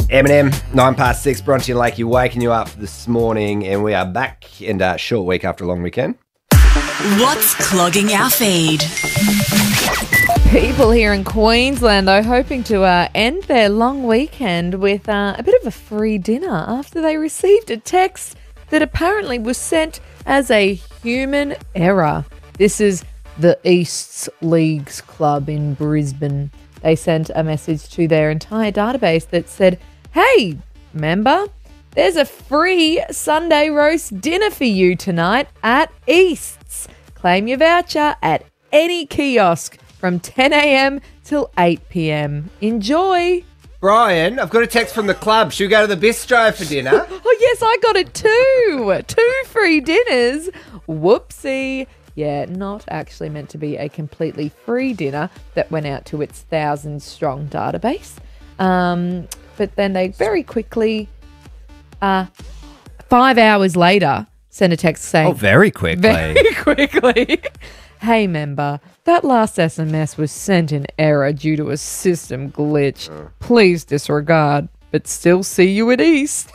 Eminem, 6:09, Bronte and Lakey waking you up this morning, and we are back in a short week after a long weekend. What's clogging our feed? People here in Queensland are hoping to end their long weekend with a bit of a free dinner after they received a text that apparently was sent as a human error. This is the East Leagues Club in Brisbane. They sent a message to their entire database that said, "Hey, member, there's a free Sunday roast dinner for you tonight at East's. Claim your voucher at any kiosk from 10 a.m. till 8 p.m. Enjoy." Brian, I've got a text from the club. Should we go to the bistro for dinner? Oh, yes, I got it too. 2 free dinners. Whoopsie. Yeah, not actually meant to be a completely free dinner that went out to its thousands-strong database. But then they very quickly, 5 hours later, sent a text saying... Oh, very quickly. Very quickly. "Hey, member, that last SMS was sent in error due to a system glitch. Please disregard, but still see you at East's."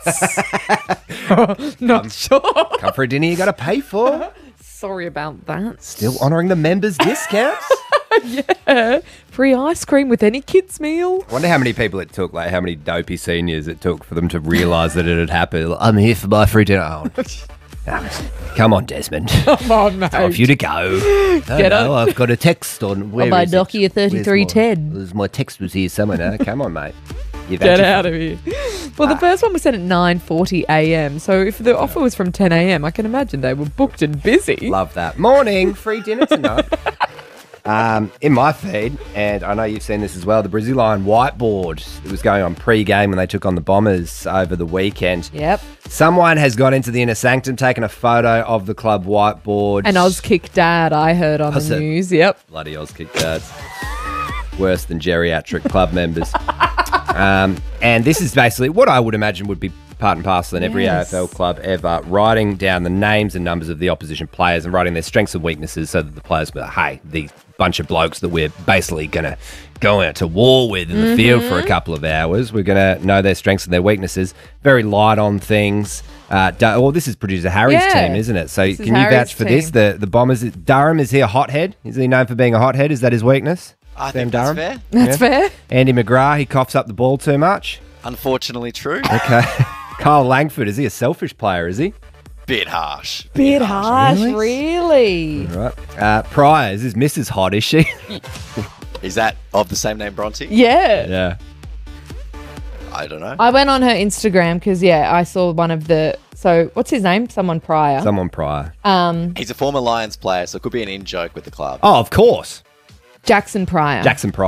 Not sure. Come for a dinner you got to pay for. Sorry about that. Still honouring the members' discounts. Yeah. Free ice cream with any kids' meal. I wonder how many people it took, like how many dopey seniors it took for them to realise that it had happened. Like, I'm here for my free dinner. Oh, come on, Desmond. Come on, mate. Time for you to go. Get up. I've got a text on. Where my is it? Nokia 3310. My text was here somewhere now. Come on, mate. Get out of here. Well, the first one was sent at 9:40 a.m. So if the offer was from 10 a.m., I can imagine they were booked and busy. Love that. Morning, free dinner tonight. In my feed, and I know you've seen this as well, the Brazilian whiteboard that was going on pre-game when they took on the Bombers over the weekend. Yep. Someone has got into the inner sanctum, taken a photo of the club whiteboard. And Auskick Dad, I heard on the news. Yep. Bloody Auskick Dads. Worse than geriatric club members. And this is basically what I would imagine would be part and parcel in every AFL club ever, writing down the names and numbers of the opposition players and writing their strengths and weaknesses so that the players will be like, hey, these bunch of blokes that we're basically going to go out to war with in the field for a couple of hours. We're going to know their strengths and their weaknesses. Very light on things. This is producer Harry's team, isn't it? So can you vouch for this? The Bombers, Durham, is he a hothead? Is he known for being a hothead? Is that his weakness? I think that's fair. That's fair. Andy McGrath, he coughs up the ball too much. Unfortunately true. Okay. Kyle Langford, is he a selfish player, is he? Bit harsh. Bit harsh, really? All right. Pryor, is his missus hot, is she? Is that of the same name, Bronte? Yeah. Yeah. I don't know. I went on her Instagram because, I saw one of the... So, what's his name? Someone Pryor. Someone Pryor. He's a former Lions player, so it could be an in-joke with the club. Oh, of course. Jackson Pryor.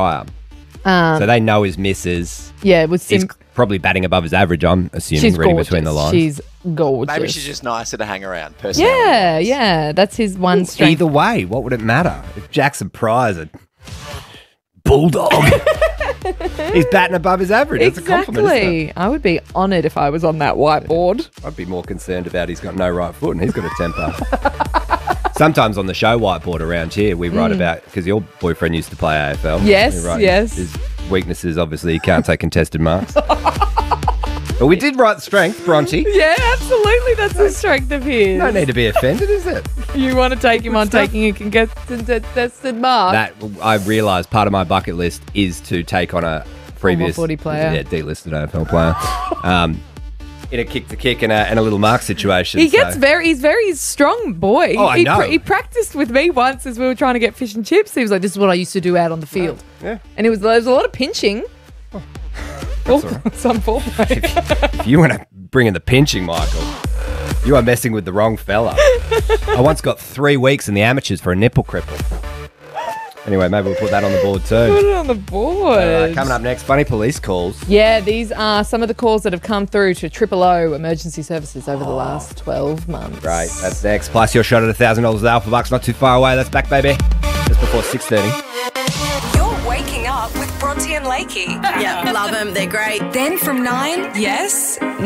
So they know his missus. Yeah, it was... He's probably batting above his average, I'm assuming, she's reading gorgeous. between the lines. She's gorgeous. Maybe she's just nicer to hang around, personality. Yeah. That's his one strength. Either way, what would it matter? If Jackson Pryor's a bulldog, he's batting above his average. That's a compliment, isn't it? I would be honoured if I was on that whiteboard. I'd be more concerned about he's got no right foot and he's got a temper. Sometimes on the show whiteboard around here, we write about, because your boyfriend used to play AFL. Yes, we write yes. His weaknesses, obviously, he can't take contested marks. But we did write strength, Bronte. Yeah, absolutely. That's the strength of his. No need to be offended, is it? You want to take him on taking a contested mark? That, I realised part of my bucket list is to take on a previous... Former footy player. Yeah, delisted AFL player. In a kick-to-kick and a little mark situation. He's very strong boy. Oh, I know. He practiced with me once as we were trying to get fish and chips. He was like, "This is what I used to do out on the field." Yeah. And there was a lot of pinching. That's all right. Some foreplay. If you want to bring in the pinching, Michael, you are messing with the wrong fella. I once got 3 weeks in the amateurs for a nipple cripple. Anyway, maybe we'll put that on the board too. Put it on the board. Coming up next, funny police calls. Yeah, these are some of the calls that have come through to O emergency services over the last 12 months. Great, that's next. Plus your shot at $1,000 at Alpha Bucks, not too far away. That's back, baby. Just before 6:30. You're waking up with Bronte and Lakey. Yeah, love them. They're great. Then from 9, yes,